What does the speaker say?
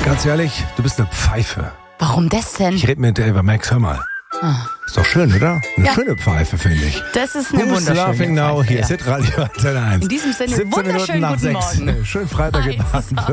Ganz ehrlich, du bist eine Pfeife. Warum das denn? Ich rede mit dir über Max, hör mal. Ist doch schön, oder? Eine schöne Pfeife, finde ich. Das ist eine Who's wunderschöne laughing now? Pfeife, Hier ist Hitradio Antenne 1. In diesem Sinne, 17 Minuten wunderschönen nach guten 6. Morgen. Schönen Freitag in Hi, Baden.